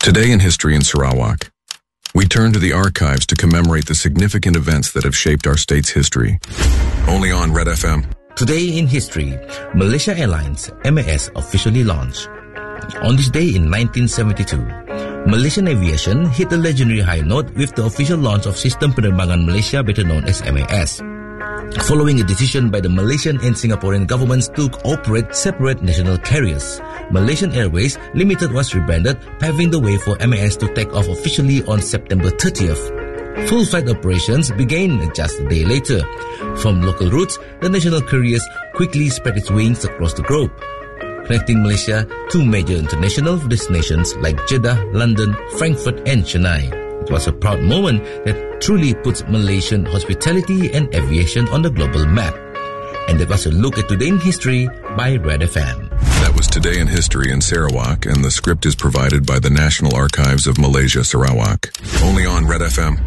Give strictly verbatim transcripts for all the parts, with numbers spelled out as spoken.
Today in History in Sarawak, we turn to the archives to commemorate the significant events that have shaped our state's history. Only on Red F M. Today in History, Malaysia Airlines M A S officially launched. On this day in nineteen seventy-two, Malaysian aviation hit a legendary high note with the official launch of Sistem Penerbangan Malaysia, better known as M A S. Following a decision by the Malaysian and Singaporean governments to operate separate national carriers, Malaysian Airways Limited was rebranded, paving the way for M A S to take off officially on September thirtieth. Full flight operations began just a day later. From local routes, the national carriers quickly spread its wings across the globe, connecting Malaysia to major international destinations like Jeddah, London, Frankfurt and Chennai. It was a proud moment that truly puts Malaysian hospitality and aviation on the global map. And that was a look at Today in History by Red F M. That was Today in History in Sarawak, and the script is provided by the National Archives of Malaysia, Sarawak. Only on Red F M.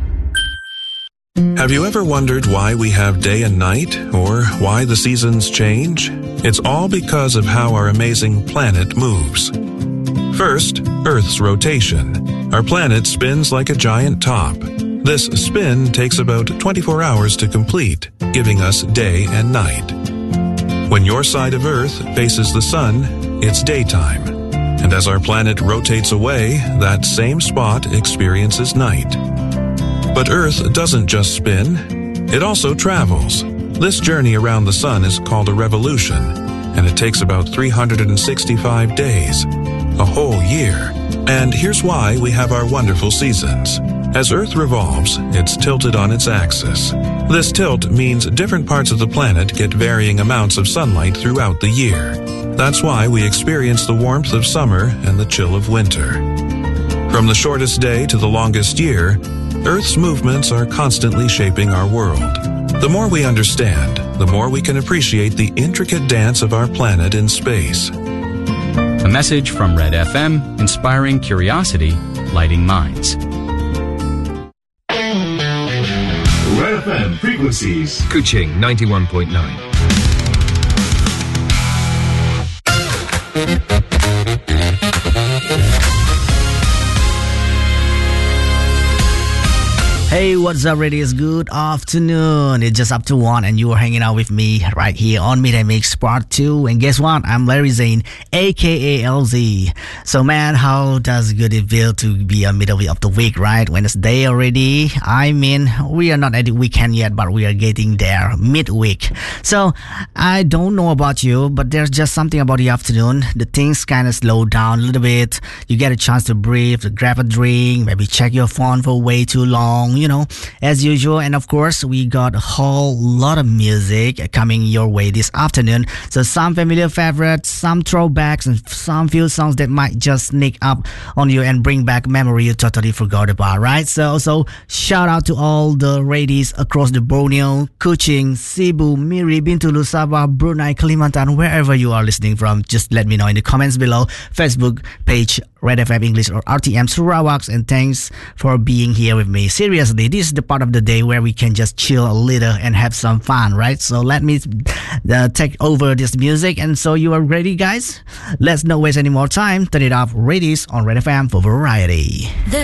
Have you ever wondered why we have day and night, or why the seasons change? It's all because of how our amazing planet moves. First, Earth's rotation. Our planet spins like a giant top. This spin takes about twenty-four hours to complete, giving us day and night. When your side of Earth faces the sun, it's daytime. And as our planet rotates away, that same spot experiences night. But Earth doesn't just spin, it also travels. This journey around the sun is called a revolution, and it takes about three hundred sixty-five days, a whole year. And here's why we have our wonderful seasons. As Earth revolves, it's tilted on its axis. This tilt means different parts of the planet get varying amounts of sunlight throughout the year. That's why we experience the warmth of summer and the chill of winter. From the shortest day to the longest year, Earth's movements are constantly shaping our world. The more we understand, the more we can appreciate the intricate dance of our planet in space. A message from Red F M, inspiring curiosity, lighting minds. Red F M frequencies. Kuching ninety-one point nine. Hey, what's up, Radius? Good afternoon. It's just up to one, and you are hanging out with me right here on Midday Mix Part two. And guess what? I'm Larry Zane, aka L Z. So, man, how does good it feel to be a middle of the week, right? Wednesday already. I mean, we are not at the weekend yet, but we are getting there midweek. So, I don't know about you, but there's just something about the afternoon. The things kind of slow down a little bit. You get a chance to breathe, to grab a drink, maybe check your phone for way too long. You know, as usual. And of course, we got a whole lot of music coming your way this afternoon. So some familiar favorites, some throwbacks, and some few songs that might just sneak up on you and bring back memory you totally forgot about, right? So, so shout out to all the radies across the Borneo, Kuching, Cebu, Miri, Bintulu, Sabah, Brunei, Kalimantan, wherever you are listening from. Just let me know in the comments below. Facebook page Red F M English or R T M Sarawak, and thanks for being here with me. Seriously, this is the part of the day where we can just chill a little and have some fun, right? So let me uh, take over this music, and so you are ready, guys? Let's not waste any more time. Turn it off, Radies on Red F M for variety.